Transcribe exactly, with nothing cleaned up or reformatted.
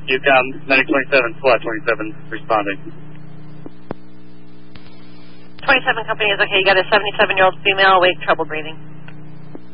You come, Medic twenty-seven, SWAT twenty-seven, responding. twenty-seven company is okay. You got a seventy-seven-year-old female awake, trouble breathing.